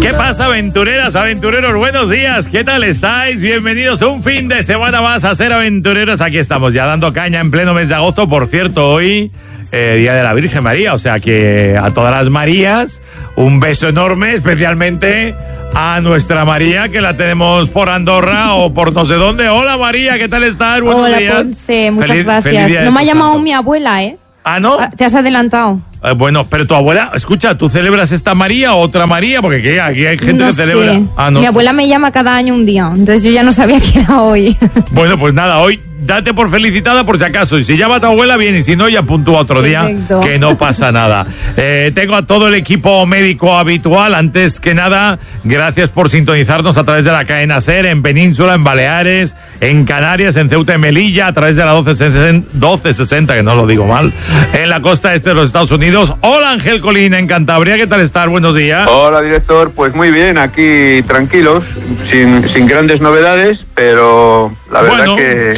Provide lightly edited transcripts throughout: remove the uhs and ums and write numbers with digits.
¿Qué pasa, aventureras, aventureros? Buenos días, ¿qué tal estáis? Bienvenidos un fin de semana más a Ser Aventureros. Aquí estamos ya dando caña en pleno mes de agosto. Por cierto, hoy, Día de la Virgen María. O sea que a todas las Marías, un beso enorme, especialmente a nuestra María, que la tenemos por Andorra o por no sé dónde. Hola, María, ¿qué tal estás? Buenos días. Hola, Ponce, muchas gracias. No me ha llamado mi abuela, ¿eh? ¿Ah, no? Te has adelantado. Bueno, pero tu abuela, escucha, ¿tú celebras esta María o otra María? Porque ¿qué? Aquí hay gente que celebra. Ah, no. Mi abuela me llama cada año un día, entonces yo ya no sabía que era hoy. Bueno, pues nada, hoy date por felicitada por si acaso. Y si llama a tu abuela, bien, y si no, ya puntúa otro día, que no pasa nada. Tengo a todo el equipo médico habitual. Antes que nada, gracias por sintonizarnos a través de la cadena SER, en Península, en Baleares, en Canarias, en Ceuta y Melilla, a través de la 1260, que no lo digo mal, en la costa este de los Estados Unidos. Hola, Ángel Colín, en Cantabria, ¿qué tal estás? Buenos días. Hola, director, pues muy bien, aquí tranquilos, sin grandes novedades, pero la verdad que...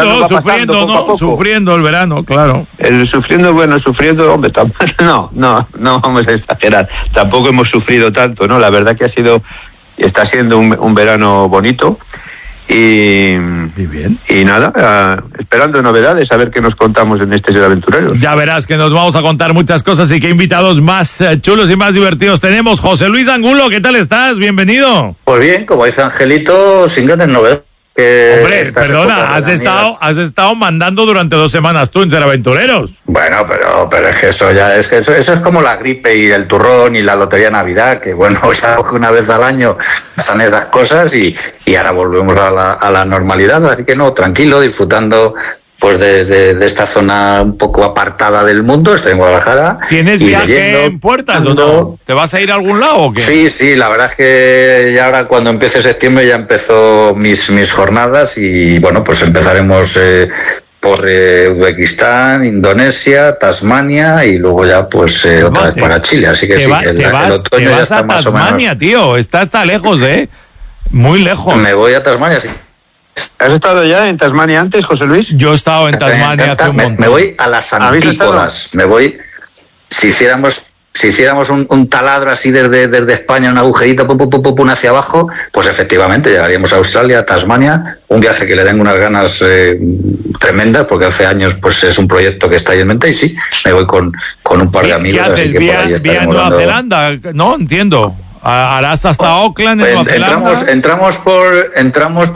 Sufriendo el verano, claro. Sufriendo, hombre, no vamos a exagerar, tampoco hemos sufrido tanto, ¿no? La verdad que está siendo un verano bonito. Y nada, esperando novedades, a ver qué nos contamos en este Ser Aventureros. Ya verás que nos vamos a contar muchas cosas y qué invitados más chulos y más divertidos tenemos. José Luis Angulo, ¿qué tal estás? Bienvenido. Pues bien, como dice Angelito, sin grandes novedades. Hombre, perdona, has estado mandando durante 2 semanas tú en Ser Aventureros. Bueno, pero es que eso es como la gripe y el turrón y la lotería de Navidad, que bueno, ya una vez al año pasan esas cosas y ahora volvemos a la normalidad, así que no, tranquilo, disfrutando pues de esta zona un poco apartada del mundo. Estoy en Guadalajara. ¿Tienes viaje en puertas o no? ¿Te vas a ir a algún lado o qué? Sí, la verdad es que ya ahora cuando empiece septiembre ya empezó mis jornadas y bueno, pues empezaremos por Uzbekistán, Indonesia, Tasmania y luego ya pues otra vez para Chile. Así que el otoño ya está más o menos. Tasmania, tío, está lejos, muy lejos. Me voy a Tasmania, sí. ¿Has estado ya en Tasmania antes, José Luis? Yo he estado en Tasmania hace un montón. Me voy a las antípodas. Me voy, si hiciéramos un taladro así desde España, un agujerito pum hacia abajo, pues efectivamente llegaríamos a Australia, a Tasmania, un viaje que le tengo unas ganas tremendas, porque hace años pues es un proyecto que está ahí en mente, y sí, me voy con un par de amigos. ¿Qué haces? ¿Vía Nueva Zelanda? No entiendo. ¿Harás hasta Auckland en Nueva Zelanda? Entramos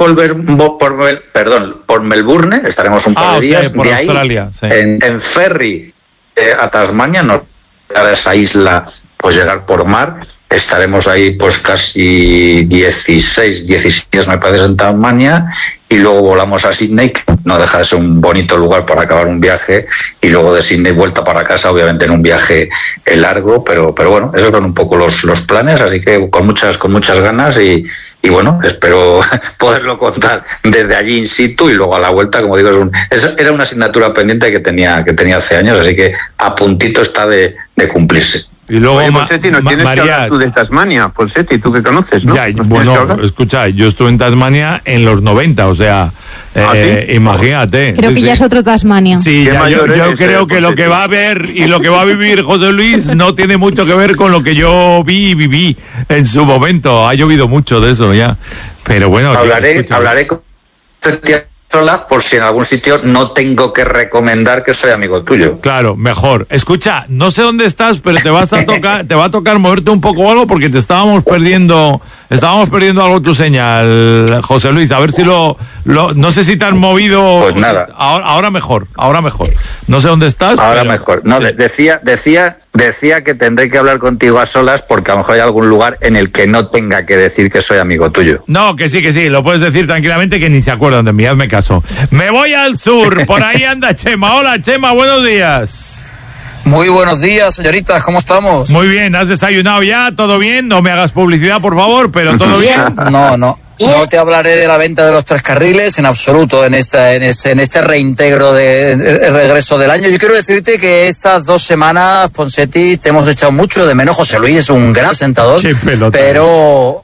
por Melbourne, estaremos un par de días. Por de Australia, ahí, sí. En ferry a Tasmania, a esa isla, pues llegar por mar. Estaremos ahí pues casi 16 días, me parece, en Tasmania, y luego volamos a Sydney, que no deja de ser un bonito lugar para acabar un viaje, y luego de Sydney vuelta para casa, obviamente en un viaje largo, pero bueno, esos son un poco los planes, así que con muchas ganas y bueno, espero poderlo contar desde allí in situ, y luego a la vuelta, como digo, era una asignatura pendiente que tenía hace años, así que a puntito está de cumplirse. Y luego, oye, Ponsetti, no tienes que hablar tú de Tasmania, Ponsetti, tú que conoces, ¿no? Ya, bueno, escucha, yo estuve en Tasmania en los 90, o sea, imagínate. Creo que ya es otro Tasmania. Sí, yo creo que lo que va a ver y lo que va a vivir José Luis no tiene mucho que ver con lo que yo vi y viví en su momento. Ha llovido mucho de eso ya, pero bueno. Hablaré con por si en algún sitio no tengo que recomendar que soy amigo tuyo. Claro, mejor. Escucha, no sé dónde estás, pero te va a tocar moverte un poco o algo, porque te estábamos perdiendo algo tu señal, José Luis. A ver si no sé si te has movido. Pues nada. Ahora mejor. No sé dónde estás. Ahora mejor. No, sí. Decía que tendré que hablar contigo a solas, porque a lo mejor hay algún lugar en el que no tenga que decir que soy amigo tuyo. No, que sí, lo puedes decir tranquilamente, que ni se acuerdan de mí, hazme caso. Me voy al sur, por ahí anda Chema. Hola, Chema, buenos días. Muy buenos días, señoritas, ¿cómo estamos? Muy bien, ¿has desayunado ya? ¿Todo bien? No me hagas publicidad, por favor, pero ¿todo bien? No te hablaré de la venta de los 3 carriles en absoluto en este reintegro de regreso del año. Yo quiero decirte que estas 2 semanas, Ponsetti, te hemos echado mucho de menos. José Luis es un gran sentador, pero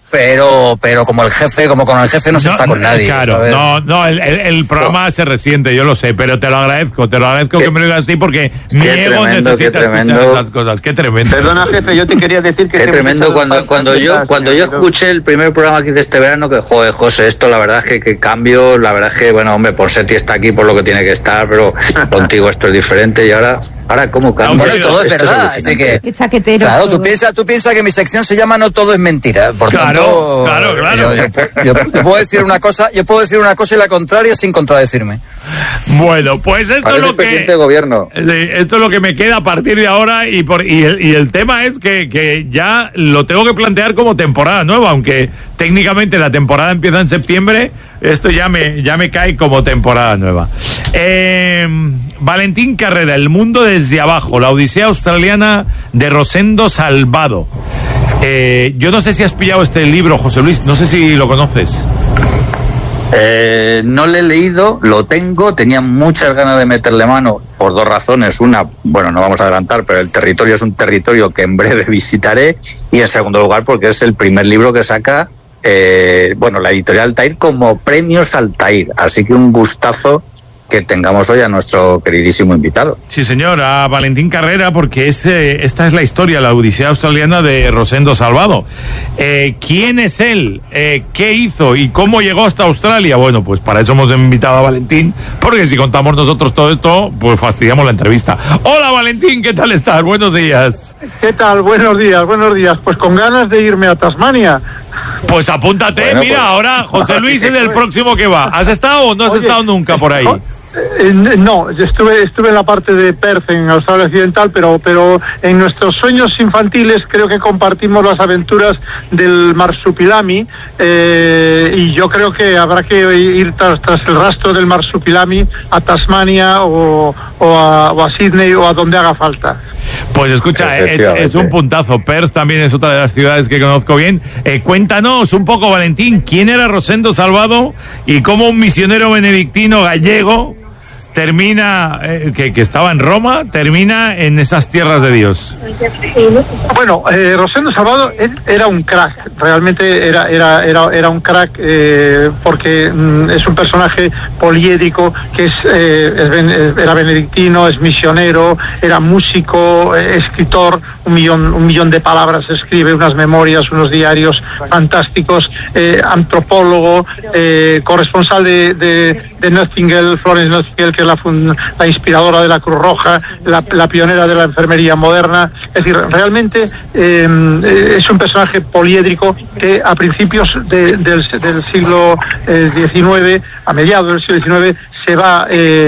pero como con el jefe no se está con nadie. Claro, ¿sabes? El programa se resiente, yo lo sé, pero te lo agradezco que me lo digas a ti porque mi ego necesita escuchar esas cosas. Qué tremendo. Perdona, jefe, yo te quería decir que... Qué tremendo, cuando yo escuché el primer programa que hice este verano, que joder, José, esto la verdad es que cambio, la verdad es que, bueno, hombre, Ponseti está aquí por lo que tiene que estar, pero contigo esto es diferente y ahora cómo cambia. Bueno, todo es verdad. Qué chaquetero. Claro, tú piensas que mi sección se llama No todo es mentira. Por tanto, claro. Yo puedo decir una cosa y la contraria sin contradecirme. Bueno, pues esto es lo presidente de gobierno. Esto es lo que me queda a partir de ahora y el tema es que ya lo tengo que plantear como temporada nueva, aunque técnicamente la temporada empieza en septiembre, esto ya me cae como temporada nueva. Valentín Carrera, El mundo desde abajo, la odisea australiana de Rosendo Salvado. Yo no sé si has pillado este libro, José Luis, no sé si lo conoces. No lo he leído, lo tengo, tenía muchas ganas de meterle mano por dos razones. Una, bueno, no vamos a adelantar, pero el territorio es un territorio que en breve visitaré, y en segundo lugar porque es el primer libro que saca la editorial Altair como premios Altair, así que un gustazo que tengamos hoy a nuestro queridísimo invitado. Sí, señor, a Valentín Carrera, porque esta es la historia, la odisea australiana de Rosendo Salvado. ¿Quién es él? ¿Qué hizo? ¿Y cómo llegó hasta Australia? Bueno, pues para eso hemos invitado a Valentín, porque si contamos nosotros todo esto, pues fastidiamos la entrevista. Hola, Valentín, ¿qué tal estás? Buenos días. ¿Qué tal? Buenos días. Pues con ganas de irme a Tasmania. Pues apúntate, bueno, mira, ahora José Luis es el próximo que va. ¿Has estado o no has estado nunca por ahí? No, yo estuve en la parte de Perth, en Australia Occidental, pero en nuestros sueños infantiles creo que compartimos las aventuras del marsupilami, y yo creo que habrá que ir tras el rastro del marsupilami a Tasmania o a Sydney o a donde haga falta. Pues escucha, es un puntazo. Perth también es otra de las ciudades que conozco bien. Cuéntanos un poco, Valentín, ¿quién era Rosendo Salvado y cómo un misionero benedictino gallego termina, que estaba en Roma, termina en esas tierras de Dios? Bueno, Rosendo Salvado era un crack, realmente era un crack, porque es un personaje poliédrico que era benedictino, es misionero, era músico, escritor, un millón de palabras escribe, unas memorias, unos diarios fantásticos, antropólogo, corresponsal de Nightingale, Florence Nightingale, que es la inspiradora de la Cruz Roja, la pionera de la enfermería moderna. Es decir, realmente es un personaje poliédrico que a principios del siglo XIX, a mediados del siglo XIX, se va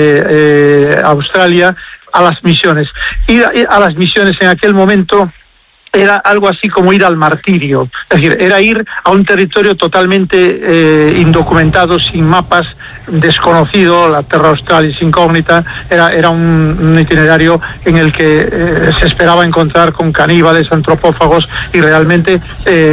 a Australia a las misiones. Ir a las misiones en aquel momento era algo así como ir al martirio, es decir, era ir a un territorio totalmente indocumentado, sin mapas, desconocido, la Terra Australis incógnita, era un itinerario en el que se esperaba encontrar con caníbales, antropófagos, y realmente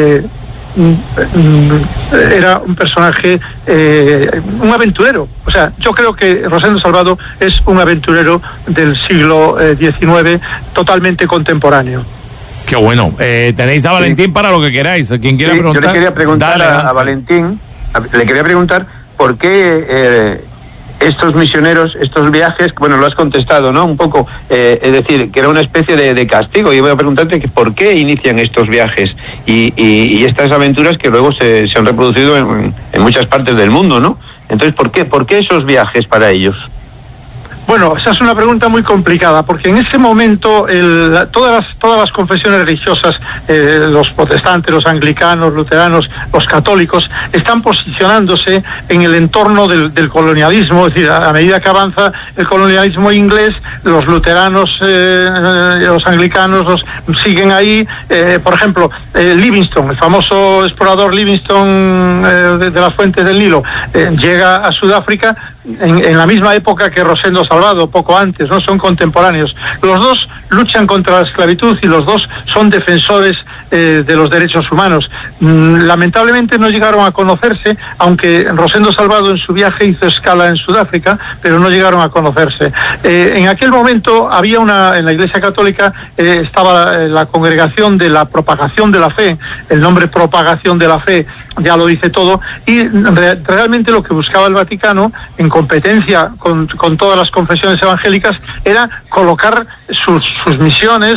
era un personaje, un aventurero. O sea, yo creo que Rosendo Salvado es un aventurero del siglo XIX, totalmente contemporáneo. Qué bueno. Tenéis a Valentín para lo que queráis. Quien quiera preguntar. Yo le quería preguntar a Valentín, le quería preguntar por qué estos misioneros, estos viajes, bueno, lo has contestado, ¿no? Un poco, es decir, que era una especie de castigo. Yo voy a preguntarte que por qué inician estos viajes y estas aventuras que luego se han reproducido en muchas partes del mundo, ¿no? Entonces, ¿por qué esos viajes para ellos? Bueno, esa es una pregunta muy complicada, porque en ese momento todas las confesiones religiosas, los protestantes, los anglicanos, luteranos, los católicos, están posicionándose en el entorno del colonialismo. Es decir, a medida que avanza el colonialismo inglés, los luteranos, los anglicanos siguen ahí. Por ejemplo, Livingstone, el famoso explorador Livingstone de las fuentes del Nilo, llega a Sudáfrica en la misma época que Rosendo Salvado, poco antes, ¿no? Son contemporáneos. Los dos luchan contra la esclavitud y los dos son defensores de los derechos humanos. Lamentablemente no llegaron a conocerse, aunque Rosendo Salvado en su viaje hizo escala en Sudáfrica, pero no llegaron a conocerse. En aquel momento había en la Iglesia Católica estaba la Congregación de la Propagación de la Fe. El nombre Propagación de la Fe ya lo dice todo, y realmente lo que buscaba el Vaticano, en competencia con todas las confesiones evangélicas, era colocar sus misiones,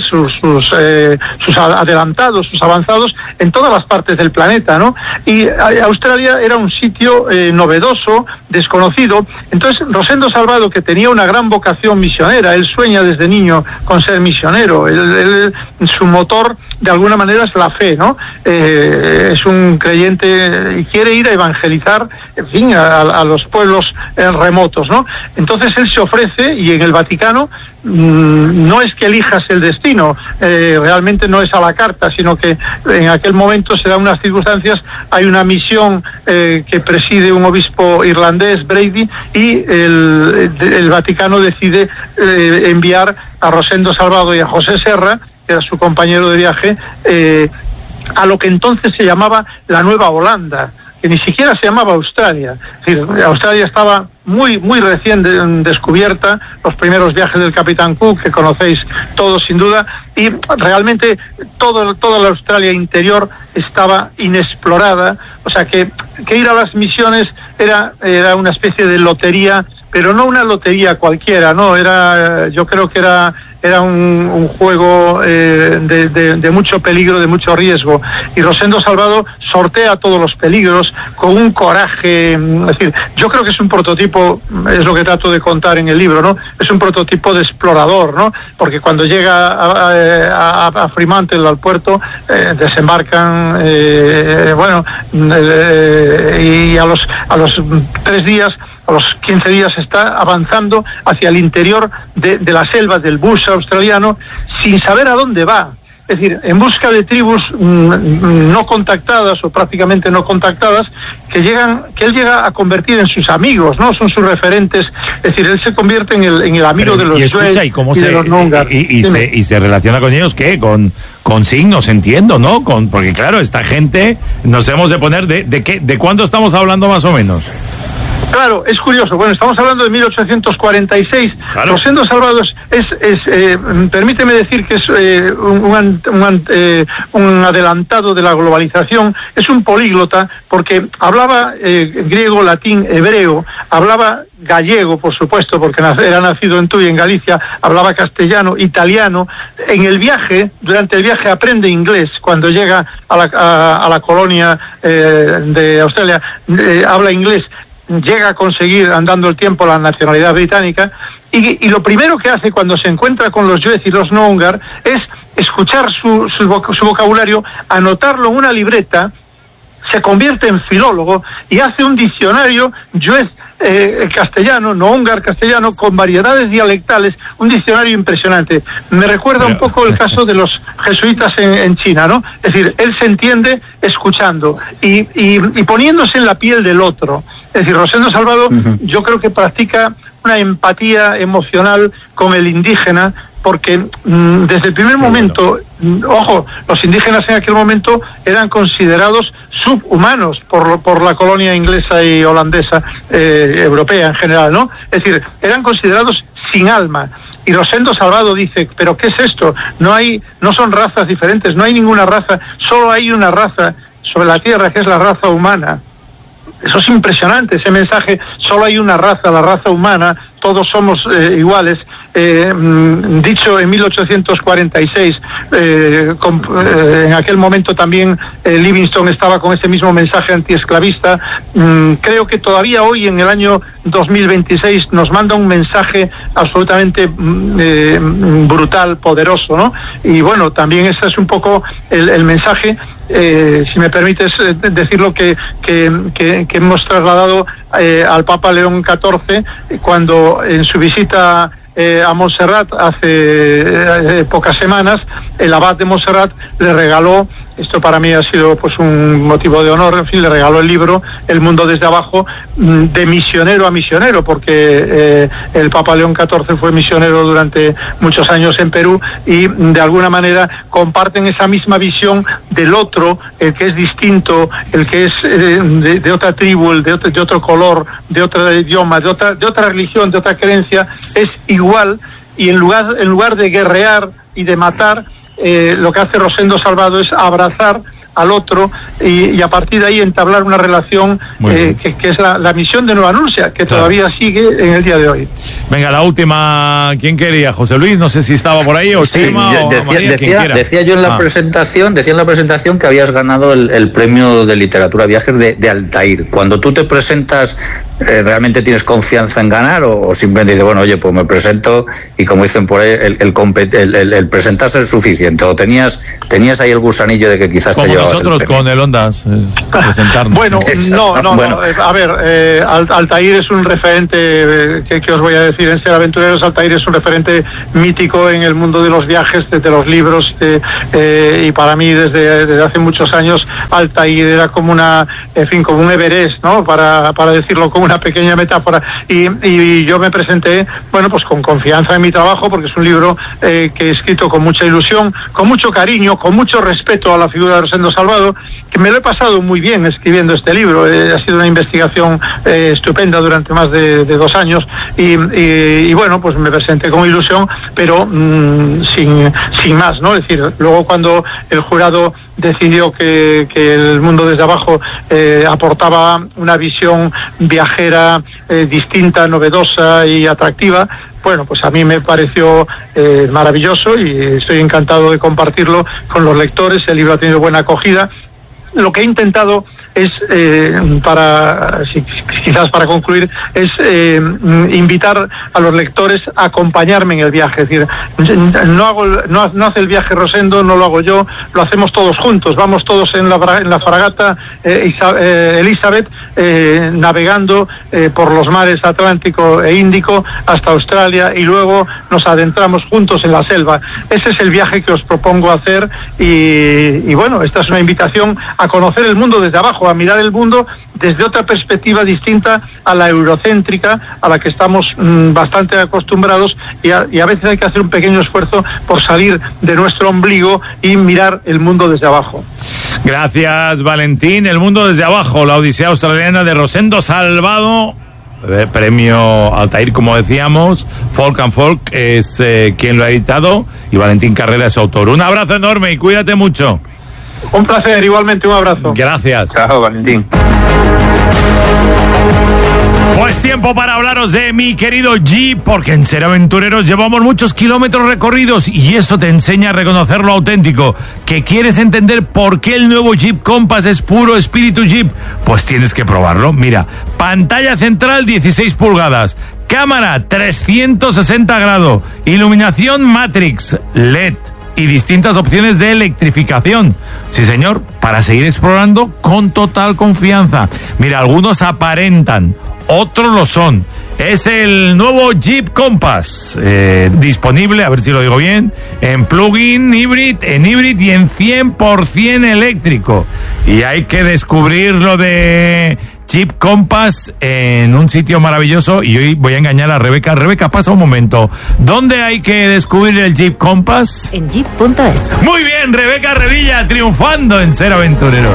sus adelantados, sus avanzados en todas las partes del planeta, ¿no? Y Australia era un sitio novedoso, desconocido. Entonces Rosendo Salvado, que tenía una gran vocación misionera, él sueña desde niño con ser misionero, su motor de alguna manera es la fe, ¿no? Es un creyente y quiere ir a evangelizar, en fin, a los pueblos remotos, ¿no? Entonces él se ofrece, y en el Vaticano no es que elijas el destino, realmente no es a la carta, sino que en aquel momento se dan unas circunstancias, hay una misión que preside un obispo irlandés, Brady, y el Vaticano decide enviar a Rosendo Salvado y a José Serra, que era su compañero de viaje, a lo que entonces se llamaba la Nueva Holanda, que ni siquiera se llamaba Australia. Es decir, Australia estaba muy recién descubierta, los primeros viajes del Capitán Cook, que conocéis todos sin duda, y realmente toda la Australia interior estaba inexplorada, o sea que ir a las misiones era una especie de lotería, pero no una lotería cualquiera, no, yo creo que era un juego de mucho peligro, de mucho riesgo, y Rosendo Salvado sortea todos los peligros con un coraje. Es decir, yo creo que es un prototipo, es lo que trato de contar en el libro, ¿no? Es un prototipo de explorador, ¿no? Porque cuando llega a Fremantle, al puerto, desembarcan, y a los 3 días, a los 15 días está avanzando hacia el interior de la selva del bush australiano sin saber a dónde va. Es decir, en busca de tribus no contactadas o prácticamente no contactadas que él llega a convertir en sus amigos, ¿no? Son sus referentes. Es decir, él se convierte en el amigo de los Yuez y de los Noongar. Y se relaciona con ellos, ¿qué? Con signos, entiendo, ¿no? Porque claro, esta gente nos hemos de poner ¿de cuándo estamos hablando más o menos? Claro, es curioso. Bueno, estamos hablando de 1846. Claro. Rosendo Salvado permíteme decir que es un adelantado de la globalización. Es un políglota porque hablaba griego, latín, hebreo, hablaba gallego, por supuesto, porque era nacido en Tuy, en Galicia, hablaba castellano, italiano. Durante el viaje aprende inglés. Cuando llega a la colonia de Australia, habla inglés. Llega a conseguir, andando el tiempo, la nacionalidad británica, y lo primero que hace cuando se encuentra con los Yuez y los Noongar es escuchar su vocabulario, anotarlo en una libreta, se convierte en filólogo y hace un diccionario Yuez castellano, Noongar castellano, con variedades dialectales, un diccionario impresionante. Me recuerda un poco el caso de los jesuitas en China, ¿no? Es decir, él se entiende escuchando y poniéndose en la piel del otro. Es decir, Rosendo Salvado, yo creo que practica una empatía emocional con el indígena, porque desde el primer momento, ojo, los indígenas en aquel momento eran considerados subhumanos por la colonia inglesa y holandesa, europea en general, ¿no? Es decir, eran considerados sin alma. Y Rosendo Salvado dice, ¿pero qué es esto? No son razas diferentes, no hay ninguna raza, solo hay una raza sobre la tierra, que es la raza humana. Eso es impresionante, ese mensaje, solo hay una raza, la raza humana, todos somos iguales. Dicho en 1846, en aquel momento también Livingstone estaba con ese mismo mensaje antiesclavista. Creo que todavía hoy, en el año 2026, nos manda un mensaje absolutamente brutal, poderoso, ¿no? Y bueno, también ese es un poco el mensaje, si me permites decirlo, que hemos trasladado al Papa León XIV cuando en su visita a Montserrat hace pocas semanas, el abad de Montserrat le regaló, esto para mí ha sido pues un motivo de honor, en fin, le regaló el libro El mundo desde abajo, de misionero a misionero, porque el Papa León XIV fue misionero durante muchos años en Perú, y de alguna manera comparten esa misma visión del otro, el que es distinto, el que es de otra tribu, el de otro color, de otro idioma, de otra religión, de otra creencia, es igual, y en lugar de guerrear y de matar, lo que hace Rosendo Salvado es abrazar al otro y a partir de ahí entablar una relación que es la misión de Nueva Anuncia, que todavía sigue en el día de hoy. Venga, la última, ¿quién quería? José Luis, no sé si estaba por ahí, o sí, Chema, o María, decía yo en la presentación, que habías ganado el premio de literatura viajes de Altair. Cuando tú te presentas, ¿realmente tienes confianza en ganar o simplemente dices, bueno, oye, pues me presento y como dicen por ahí, el presentarse es suficiente? ¿O tenías ahí el gusanillo de que quizás te llevabas nosotros con el Ondas presentarnos? Bueno, no. A ver, Altair es un referente, que os voy a decir, en Ser Aventureros. Altair es un referente mítico en el mundo de los viajes, de los libros, y para mí desde hace muchos años Altair era como como un Everest, ¿no? Para decirlo como una pequeña metáfora, y yo me presenté, bueno, pues con confianza en mi trabajo, porque es un libro que he escrito con mucha ilusión, con mucho cariño, con mucho respeto a la figura de Rosendo Salvado, que me lo he pasado muy bien escribiendo este libro. Ha sido una investigación estupenda durante más de 2 años, y bueno, pues me presenté con ilusión, pero sin más, ¿no? Es decir, luego cuando el jurado decidió que el mundo desde abajo aportaba una visión viajera distinta, novedosa y atractiva, bueno, pues a mí me pareció maravilloso y estoy encantado de compartirlo con los lectores. El libro ha tenido buena acogida. Lo que he intentado es, quizás para concluir, es invitar a los lectores a acompañarme en el viaje. Es decir, no hace el viaje Rosendo, no lo hago yo, lo hacemos todos juntos. Vamos todos en la fragata Elizabeth, navegando por los mares Atlántico e Índico hasta Australia, y luego nos adentramos juntos en la selva. Ese es el viaje que os propongo hacer, y bueno, esta es una invitación a conocer el mundo desde abajo, a mirar el mundo desde otra perspectiva distinta a la eurocéntrica, a la que estamos bastante acostumbrados, y a veces hay que hacer un pequeño esfuerzo por salir de nuestro ombligo y mirar el mundo desde abajo. Gracias, Valentín. El mundo desde abajo, la odisea australiana de Rosendo Salvado, premio Altair, como decíamos. Folk and Folk es quien lo ha editado, y Valentín Carrera es su autor. Un abrazo enorme y cuídate mucho. Un placer, igualmente, un abrazo. Gracias. Chao, Valentín. Pues tiempo para hablaros de mi querido Jeep, porque en Ser Aventureros llevamos muchos kilómetros recorridos y eso te enseña a reconocer lo auténtico. ¿Que quieres entender por qué el nuevo Jeep Compass es puro espíritu Jeep? Pues tienes que probarlo. Mira, pantalla central 16 pulgadas, cámara 360 grados, iluminación Matrix, LED y distintas opciones de electrificación. Sí, señor, para seguir explorando con total confianza. Mira, algunos aparentan, otros lo son. Es el nuevo Jeep Compass, disponible, a ver si lo digo bien, en plug-in, en híbrido y en 100% eléctrico. Y hay que descubrir lo de Jeep Compass en un sitio maravilloso, y hoy voy a engañar a Rebeca. Rebeca, pasa un momento. ¿Dónde hay que descubrir el Jeep Compass? En jeep.es. Muy bien, Rebeca Revilla, triunfando en Ser Aventureros.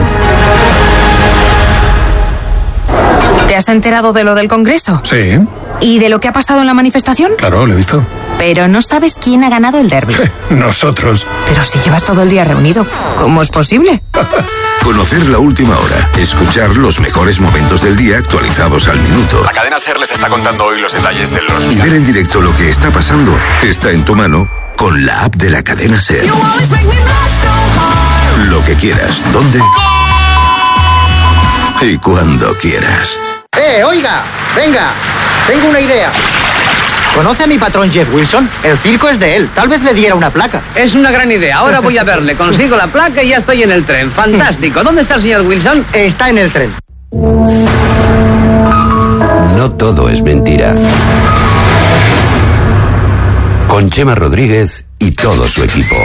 ¿Te has enterado de lo del Congreso? Sí. ¿Y de lo que ha pasado en la manifestación? Claro, lo he visto. Pero no sabes quién ha ganado el derbi. Nosotros. Pero si llevas todo el día reunido, ¿cómo es posible? Conocer la última hora, escuchar los mejores momentos del día actualizados al minuto. La cadena SER les está contando hoy los detalles de los... Y ver en directo lo que está pasando está en tu mano con la app de la cadena SER. Lo que quieras, ¿dónde? Y cuando quieras. Oiga, venga, tengo una idea. ¿Conoce a mi patrón Jeff Wilson? El circo es de él, tal vez le diera una placa. Es una gran idea, ahora voy a verle, consigo la placa y ya estoy en el tren. Fantástico, ¿dónde está el señor Wilson? Está en el tren. No todo es mentira. con Chema Rodríguez y todo su equipo.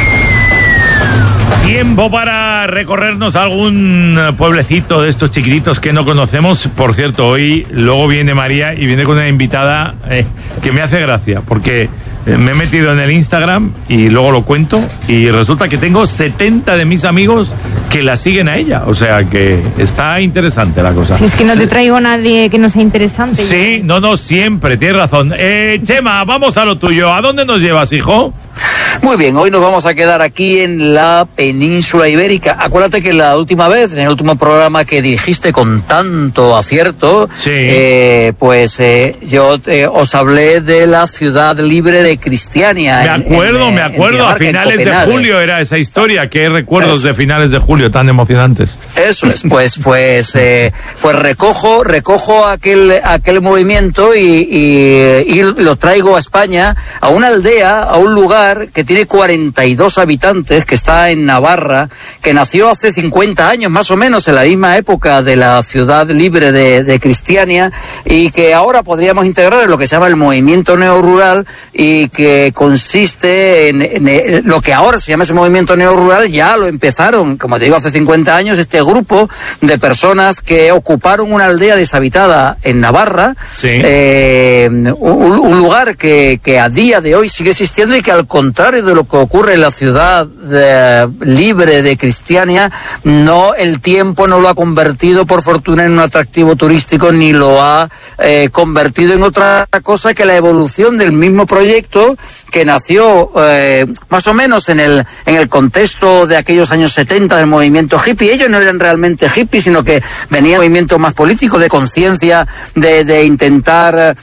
Tiempo para recorrernos algún pueblecito de estos chiquititos que no conocemos. Por cierto, hoy luego viene María y viene con una invitada que me hace gracia, porque me he metido en el Instagram y luego lo cuento y resulta que tengo 70 de mis amigos que la siguen a ella, o sea que está interesante la cosa. Si es que no te traigo a nadie que no sea interesante. Sí, no, siempre, tienes razón. Chema, vamos a lo tuyo. ¿A dónde nos llevas, hijo? Muy bien, hoy nos vamos a quedar aquí en la península ibérica. Acuérdate que la última vez, en el último programa que dirigiste con tanto acierto, sí. Yo os hablé de la ciudad libre de Cristiania. Me acuerdo, a finales de julio era esa historia. ¿Qué recuerdos de finales de julio tan emocionantes? Eso es, pues recojo aquel movimiento y lo traigo a España, a una aldea, a un lugar que tiene 42 habitantes, que está en Navarra, que nació hace 50 años más o menos, en la misma época de la ciudad libre de Cristiania, y que ahora podríamos integrar en lo que se llama el movimiento neorrural, y que consiste en lo que ahora se llama ese movimiento neorrural. Ya lo empezaron, como te digo, hace 50 años, este grupo de personas que ocuparon una aldea deshabitada en Navarra, sí. Un lugar que a día de hoy sigue existiendo y que, al contrario de lo que ocurre en la ciudad libre de Cristiania, el tiempo no lo ha convertido, por fortuna, en un atractivo turístico, ni lo ha convertido en otra cosa que la evolución del mismo proyecto que nació más o menos en el contexto de aquellos años 70 del movimiento hippie. Ellos no eran realmente hippies, sino que venía de un movimiento más político, de conciencia, de intentar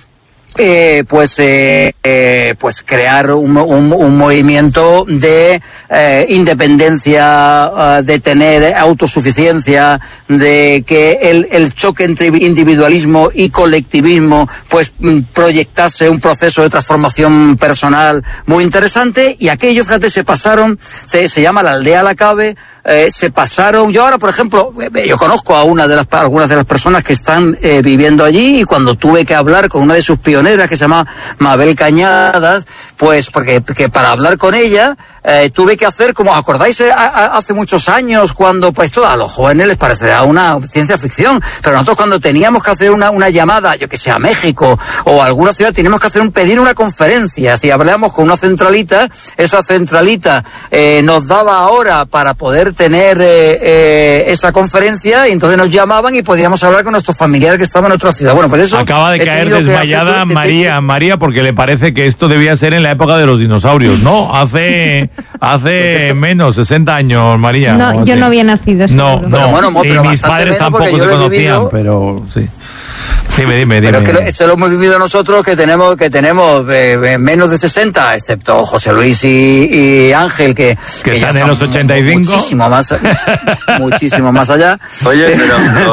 crear un movimiento de independencia, de tener autosuficiencia, de que el choque entre individualismo y colectivismo proyectase un proceso de transformación personal muy interesante. Y aquello, fíjate, se llama la aldea La Cabe. Se pasaron, yo ahora, por ejemplo, yo conozco a algunas de las personas que están viviendo allí, y cuando tuve que hablar con una de sus pioneras, que se llama Mabel Cañadas, porque para hablar con ella tuve que hacer, como acordáis, hace muchos años, cuando a los jóvenes les parecerá una ciencia ficción, pero nosotros, cuando teníamos que hacer una llamada, yo que sé, a México o a alguna ciudad, teníamos que pedir una conferencia. Es decir, hablábamos con una centralita, esa centralita nos daba hora para poder tener esa conferencia, y entonces nos llamaban y podíamos hablar con nuestros familiares que estaban en otra ciudad. Bueno, pues eso. Acaba de caer desmayada María, porque le parece que esto debía ser en la época de los dinosaurios, ¿no? Hace menos, 60 años, María. No, yo no había nacido. No, y mis padres tampoco se conocían, pero sí. Dime. Pero es que esto lo hemos vivido nosotros, que tenemos menos de 60, excepto José Luis y Ángel, que están en los 85. Muchísimo más allá. Oye, pero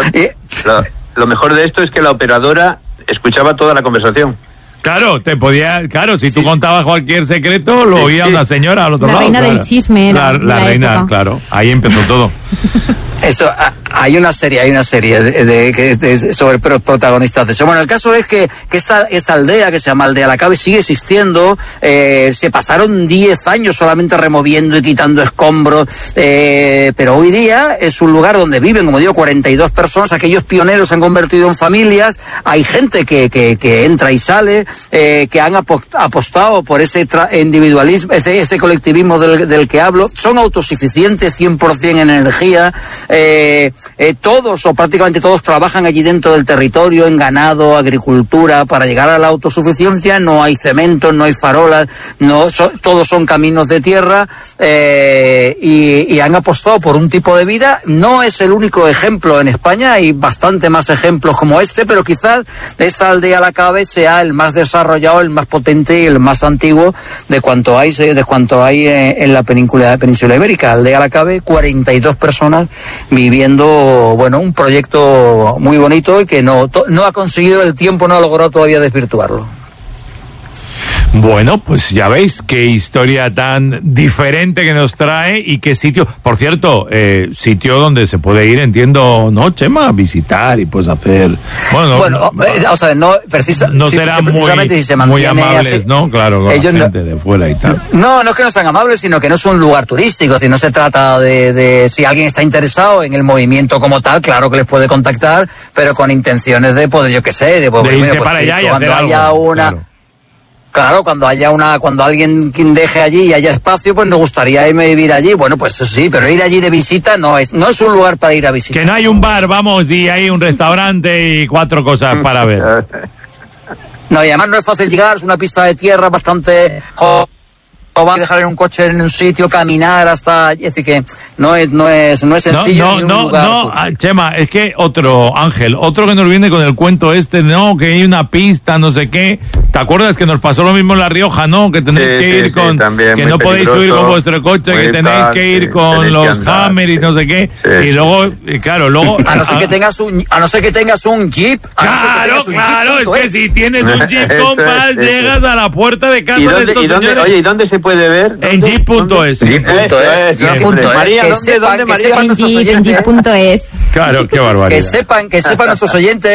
lo mejor de esto es que la operadora escuchaba toda la conversación. Claro, si tú contabas cualquier secreto, lo oía una señora al otro lado. La reina del chisme era la reina, época. Claro, ahí empezó todo. Eso, hay una serie sobre protagonistas de eso. Bueno, el caso es que esta aldea, que se llama Aldea La Cabe, sigue existiendo. Se pasaron 10 años solamente removiendo y quitando escombros, pero hoy día es un lugar donde viven, como digo, 42 personas. Aquellos pioneros se han convertido en familias. Hay gente que entra y sale, que han apostado por ese individualismo, ese colectivismo del que hablo. Son autosuficientes 100% en energía. Todos o prácticamente todos trabajan allí dentro del territorio, en ganado, agricultura, para llegar a la autosuficiencia. No hay cemento, no hay farolas, todos son caminos de tierra, y han apostado por un tipo de vida. No es el único ejemplo en España, hay bastante más ejemplos como este, pero quizás esta Aldea La Cabe sea el más desarrollado, el más potente y el más antiguo de cuanto hay en la península ibérica. Aldea La Cabe, 42 personas viviendo, un proyecto muy bonito, y que no ha conseguido, el tiempo no ha logrado todavía desvirtuarlo. Bueno, pues ya veis qué historia tan diferente que nos trae y qué sitio. Por cierto, sitio donde se puede ir, entiendo, ¿no, Chema? A visitar y pues hacer... Bueno, o sea, no serán muy amables, así, ¿no? Claro, con ellos la gente de fuera y tal. No es que no sean amables, sino que no es un lugar turístico. Es decir, no se trata de si alguien está interesado en el movimiento como tal, claro que les puede contactar, pero con intenciones de poder, yo qué sé, de irse para allá y cuando hacer haya algo, una... Claro, cuando alguien deje allí y haya espacio, pues nos gustaría irme a vivir allí. Bueno, pues sí, pero ir allí de visita no es un lugar para ir a visitar. Que no hay un bar, vamos, y hay un restaurante y 4 cosas para ver. No, y además no es fácil llegar, es una pista de tierra bastante... va a dejar en un coche en un sitio, caminar hasta... Es decir, que no es sencillo. No, Chema, es que otro que nos viene con el cuento no, que hay una pista, no sé qué. ¿Te acuerdas que nos pasó lo mismo en La Rioja, no? Que tenéis que ir con... también, que no podéis subir con vuestro coche, que tenéis que ir con los Hammer y no sé qué. Y luego, claro, luego... A no ser que tengas un Jeep. Claro, es que si tienes un Jeep, compas, llegas a la puerta de casa de estos señores. Oye, ¿y dónde se puede ver? En jeep.es. María, ¿dónde María? En jeep.es. Claro, qué barbaridad. Que sepan nuestros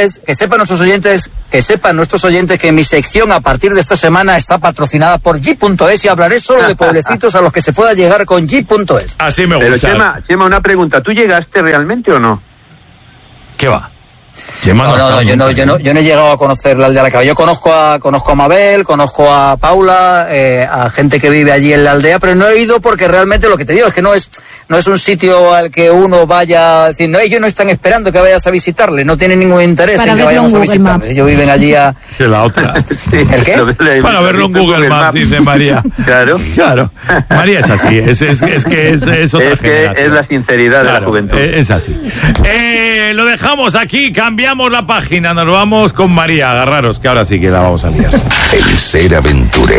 oyentes que mi sección a partir de esta semana está patrocinada por jeep.es y hablaré solo de pueblecitos a los que se pueda llegar con jeep.es. Así me gusta. Pero Chema, una pregunta, ¿tú llegaste realmente o no? ¿Qué va? Yo no he llegado a conocer la aldea de la Cabra. Yo conozco a Mabel, conozco a Paula, a gente que vive allí en la aldea, pero no he ido porque realmente lo que te digo es que no es un sitio al que uno vaya a decir, no, ellos no están esperando que vayas a visitarle, no tienen ningún interés en que vayamos a visitarle. Ellos viven allí a... Que la otra. ¿El qué? Para verlo en Google Maps, dice María. Claro. María es así, es otra generación. Es la sinceridad de la juventud. Es así. Lo dejamos aquí, cambiamos la página, nos vamos con María. Agarraros, que ahora sí que la vamos a liar. El ser aventurero.